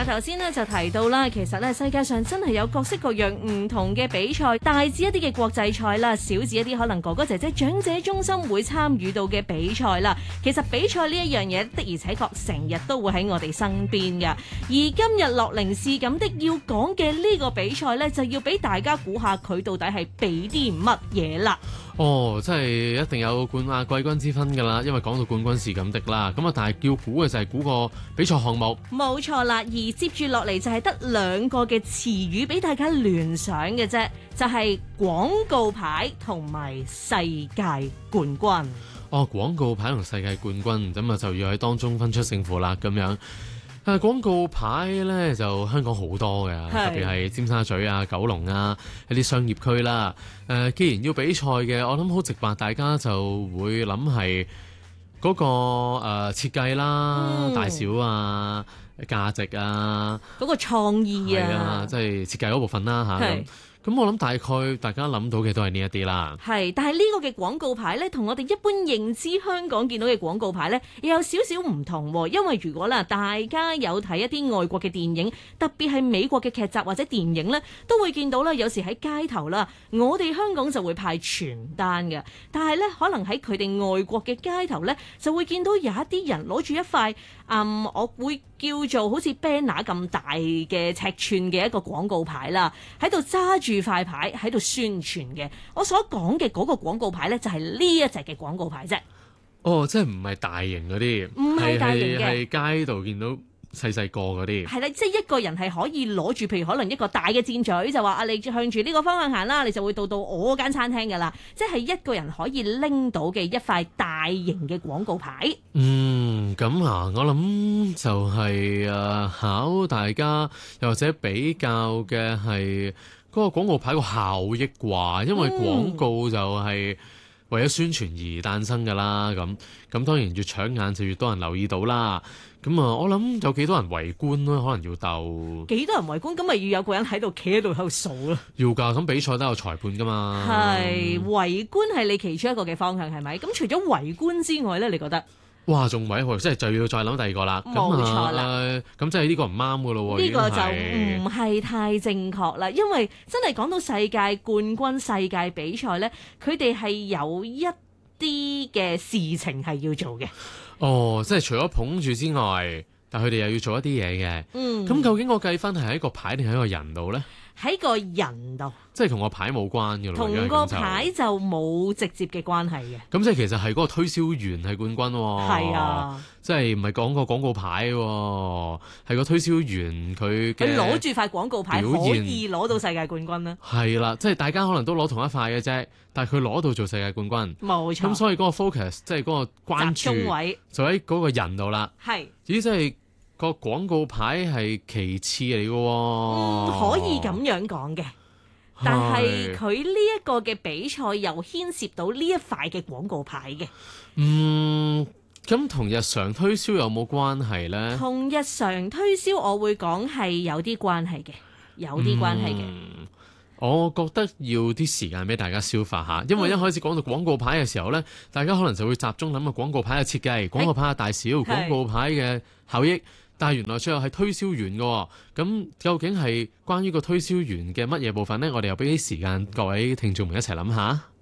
頭先咧就提到啦，其實咧世界上真係有各式各樣唔同嘅比賽，大至一啲嘅國際賽啦，小至一啲可能哥哥姐姐長者中心會參與到嘅比賽啦。其實比賽呢一樣嘢的而且確成日都會喺我哋身邊㗎。而今日樂齡是咁的要講嘅呢個比賽呢，就要俾大家估下佢到底係比啲乜嘢啦。 哦，真係一定有冠亞季軍之分㗎啦，因為講到冠軍是咁的啦。咁啊，但係要估嘅就係估個比賽項目。 冇錯啦，而接住落嚟就係得兩個嘅詞語俾大家聯想嘅啫，就係廣告牌同埋世界冠軍。 哦，廣告牌同世界冠軍，咁啊就要喺當中分出勝負啦，咁樣。廣告牌咧就香港好多嘅，特別係尖沙咀啊、九龍啊一啲商業區啦。既然要比賽嘅，我諗好直白，大家就會諗係嗰個設計啦、大小啊、價值啊、 嗰個創意啊，即係設計嗰部分啦嚇。咁我諗大概大家諗到嘅都係呢一啲啦。 係，但係呢個嘅廣告牌呢，同我哋一般認知香港見到嘅廣告牌呢，又有少少唔同喎。因為如果啦，大家有睇一啲外國嘅電影，特別係美國嘅劇集或者電影呢，都會見到啦。有時喺街頭啦，我哋香港就會派傳單嘅，但係呢，可能喺佢哋外國嘅街頭呢，就會見到有一啲人攞住一塊我會叫做好似 banner 咁大嘅尺寸嘅一個廣告牌啦，喺度揸住塊牌喺度宣傳嘅。我所講嘅嗰個廣告牌呢，就係呢一隻嘅廣告牌啫。 哦，即係唔係大型嗰啲， 唔係大型嘅， 係街度見到細細個嗰啲。 係啦，即係一個人係可以攞住，譬如可能一個大嘅箭嘴，就話啊，你向住呢個方向行啦，你就會到我間餐廳噶啦。即係一個人可以拎到嘅一塊大型嘅廣告牌。 咁啊，我諗就係考大家，又或者比較嘅係嗰個廣告牌個效益啩，因為廣告就係為咗宣傳而誕生㗎啦。咁當然越搶眼就越多人留意到啦。咁啊，我諗有幾多人圍觀咧？可能要鬥幾多人圍觀，咁咪要有個人喺度企喺度喺度數咯。 要㗎，咁比賽都有裁判㗎嘛。 係圍觀係你其中一個嘅方向係咪？咁除咗圍觀之外咧，你覺得？ 哇，仲圍喎，即係就要再諗第二個啦。 冇錯啦。 咁即係呢個唔啱㗎咯喎。 呢個就唔係太正確啦，因為真係講到世界冠軍、世界比賽咧，佢哋係有一啲嘅事情係要做嘅。 哦，即係除咗捧住之外，但佢哋又要做一啲嘢嘅。咁究竟個計分係喺個牌定喺個人度咧？喺個人度， 即係同個牌冇關嘅咯。 同個牌就冇直接嘅關係嘅。 咁即係其實係嗰個推銷員係冠軍喎。 係啊， 即係唔係講個廣告牌喎，係個推銷員佢攞住塊廣告牌可以攞到世界冠軍啦。 係啦，即係大家可能都攞同一塊嘅啫，但係佢攞到做世界冠軍。 冇錯。 咁所以嗰個 focus 即係嗰個關注集中位就喺嗰個人度啦。 係。 咦，即係個廣告牌係其次嚟嘅喎。 可以咁樣講嘅。但係佢呢一個嘅比賽又牽涉到呢一塊嘅廣告牌嘅。 咁同日常推銷有冇關係呢？ 同日常推銷我會講係有啲關係嘅，有啲關係嘅。 我覺得要啲時間俾大家消化下，因為一開始講到廣告牌嘅時候呢，大家可能就會集中諗個廣告牌嘅設計、廣告牌嘅大小、廣告牌嘅效益。但係原來最後係推銷員嘅，咁究竟係關於個推銷員嘅乜嘢部分呢？我哋又俾啲時間各位聽眾們一齊諗下。